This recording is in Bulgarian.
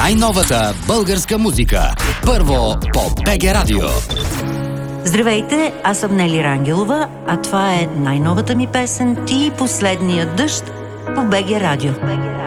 Най-новата българска музика. Първо по БГ Радио. Здравейте, аз съм Нели Рангелова, а това е най-новата ми песен "Ти и последния дъжд" по БГ Радио.